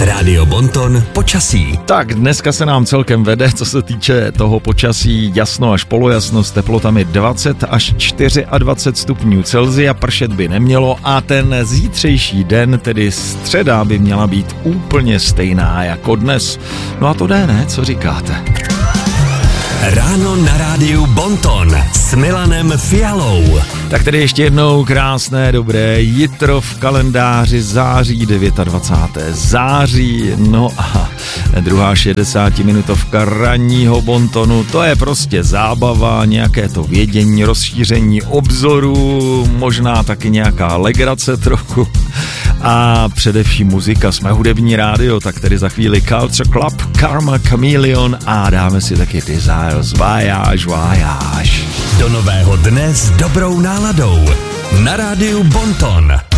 Rádio Bonton počasí. Tak dneska se nám celkem vede, co se týče toho počasí, jasno až polojasno s teplotami 20 až 24 stupňů Celsia, pršet by nemělo a ten zítřejší den, tedy středa, by měla být úplně stejná jako dnes. No a to jde, ne? Co říkáte? Ráno na rádiu Bonton s Milanem Fialou. Tak tedy ještě jednou krásné, dobré jitro v kalendáři září, 29. září, no a druhá 60-minutovka ranního Bontonu, to je prostě zábava, nějaké to vědění, rozšíření obzoru, možná taky nějaká legrace trochu a především muzika, jsme hudební rádio, tak tedy za chvíli Culture Club, Karma Chameleon a dáme si taky Desires, Voyage. Do nového dne s dobrou náladou na rádiu Bonton.